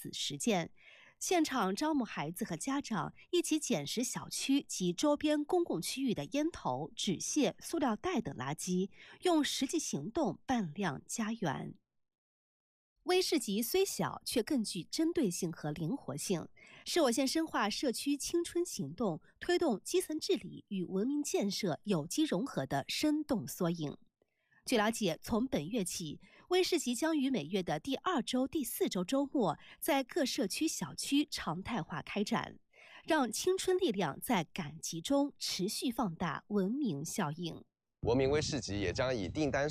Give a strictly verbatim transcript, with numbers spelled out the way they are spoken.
子实践。现场招募孩子和家长一起捡拾小区及周边公共区域的烟头、纸屑、塑料袋等垃圾，用实际行动扮亮家园。微市集虽小，却更具针对性和灵活性，是我县深化社区青春行动、推动基层治理与文明建设有机融合的生动缩影。据了解，从本月起，微市集将于每月的第二周、第四周周末，在各社区小区常态化开展，让青春力量在赶集中持续放大文明效应。 国民微市集也将以订单